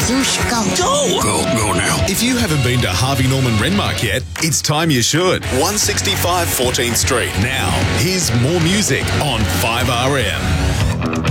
Swoosh, go. Go now. If you haven't been to Harvey Norman Renmark yet, it's time you should. 165 14th Street. Now, here's more music on 5RM.